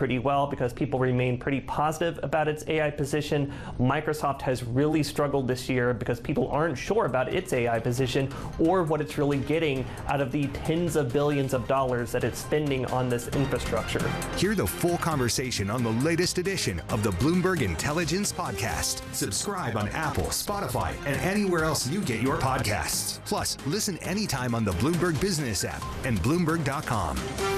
pretty well because people remain pretty positive about its AI position. Microsoft has really struggled this year because people aren't sure about its AI position or what it's really getting out of the tens of billions of dollars that it's spending on this infrastructure. Hear the full conversation on the latest edition of the Bloomberg Intelligence Podcast. Subscribe on Apple, Spotify, and anywhere else you get your podcasts. Plus, listen anytime on the Bloomberg Business app and Bloomberg.com.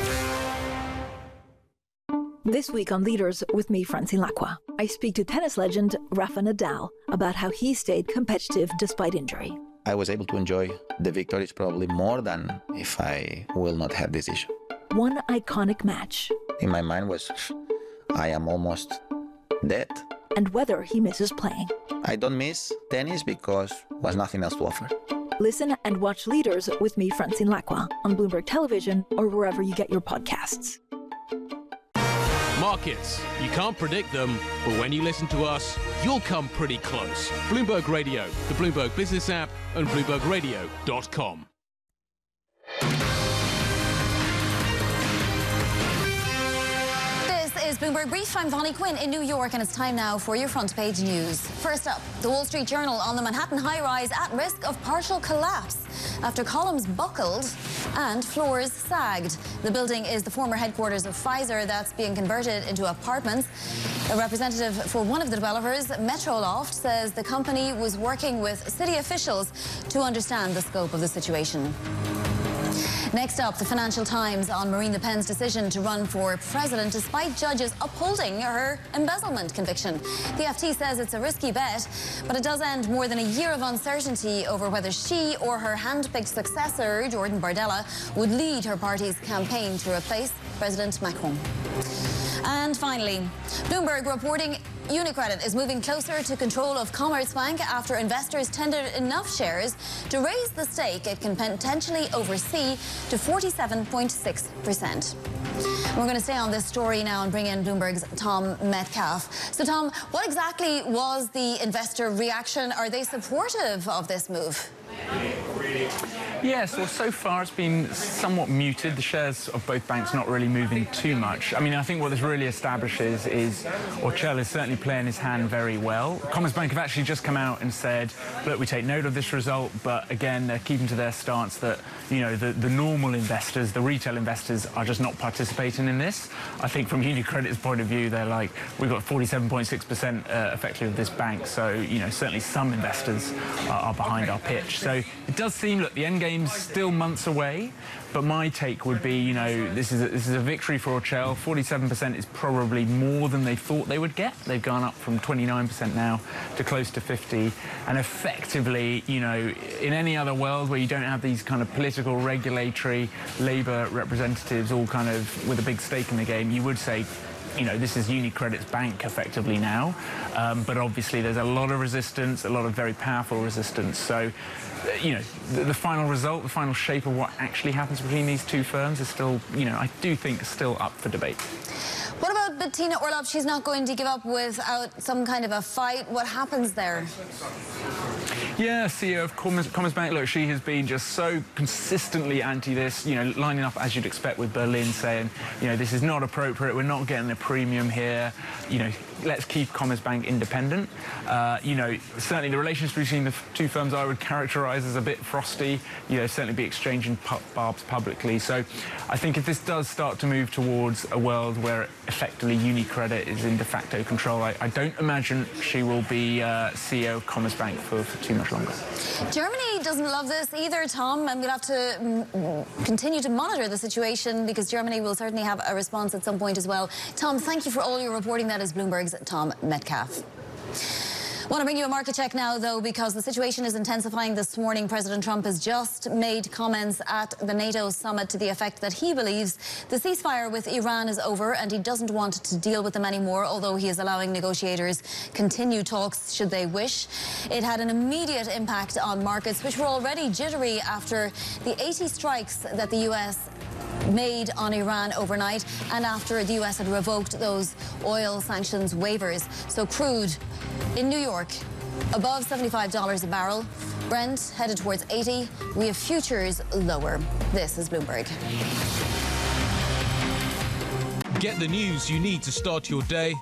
This week on Leaders with me, Francine Lacqua, I speak to tennis legend Rafa Nadal about how he stayed competitive despite injury. I was able to enjoy the victories probably more than if I will not have this issue. One iconic match. In my mind was, I am almost dead. And whether he misses playing. I don't miss tennis because was nothing else to offer. Listen and watch Leaders with me, Francine Lacqua, on Bloomberg Television or wherever you get your podcasts. Markets, you can't predict them, but when you listen to us, you'll come pretty close. Bloomberg Radio, the Bloomberg Business app, and BloombergRadio.com. This is Bloomberg Brief. I'm Vonnie Quinn in New York, and it's time now for your front page news. First up, the Wall Street Journal on the Manhattan high-rise at risk of partial collapse after columns buckled and floors sagged. The building is the former headquarters of Pfizer that's being converted into apartments. A representative for one of the developers, Metroloft, says the company was working with city officials to understand the scope of the situation. Next up, the Financial Times on Marine Le Pen's decision to run for president despite judges upholding her embezzlement conviction. The FT says it's a risky bet, but it does end more than a year of uncertainty over whether she or her hand-picked successor, Jordan Bardella, would lead her party's campaign to replace President Macron. And finally, Bloomberg reporting UniCredit is moving closer to control of Commerzbank after investors tendered enough shares to raise the stake it can potentially oversee to 47.6%. We're going to stay on this story now and bring in Bloomberg's Tom Metcalf. So, Tom, what exactly was the investor reaction? Are they supportive of this move? Yes, well, so far it's been somewhat muted. The shares of both banks not really moving too much. I mean, I think what this really establishes is Orcel is certainly playing his hand very well. Commerzbank have actually just come out and said, look, we take note of this result, but again, they're keeping to their stance that, you know, the normal investors, the retail investors, are just not participating in this. I think from UniCredit's point of view, they're like, we've got 47.6% effectively of this bank, so, you know, certainly some investors are behind our pitch. So it does seem, look, the end game's still months away, but my take would be, you know, this is a victory for Orcel. 47% is probably more than they thought they would get. They've gone up from 29% now to close to 50%. And effectively, you know, in any other world where you don't have these kind of political, regulatory, Labour representatives all kind of with a big stake in the game, you would say, you know, this is UniCredit's bank effectively now. But obviously there's a lot of resistance, a lot of very powerful resistance. So, you know, the final result, the final shape of what actually happens between these two firms is still, you know, I do think still up for debate. What about Bettina Orlopp? She's not going to give up without some kind of a fight. What happens there? Yeah, CEO of Commerzbank, look, she has been just so consistently anti this, you know, lining up as you'd expect with Berlin, saying, you know, this is not appropriate, we're not getting a premium here, you know, let's keep Commerzbank independent. You know, certainly the relationship between the two firms I would characterise as a bit frosty, you know, certainly be exchanging barbs publicly. So I think if this does start to move towards a world where effectively UniCredit is in de facto control, I don't imagine she will be CEO of Commerzbank for too much longer. Germany doesn't love this either, Tom, and we'll have to continue to monitor the situation because Germany will certainly have a response at some point as well. Tom, thank you for all your reporting. That is Bloomberg's Tom Metcalf. I want to bring you a market check now, though, because the situation is intensifying this morning. President Trump has just made comments at the NATO summit to the effect that he believes the ceasefire with Iran is over and he doesn't want to deal with them anymore, although he is allowing negotiators continue talks should they wish. It had an immediate impact on markets, which were already jittery after the 80 strikes that the U.S. made on Iran overnight and after the U.S. had revoked those oil sanctions waivers. So crude in New York above $75 a barrel. Brent headed towards 80. We have futures lower. This is Bloomberg. Get the news you need to start your day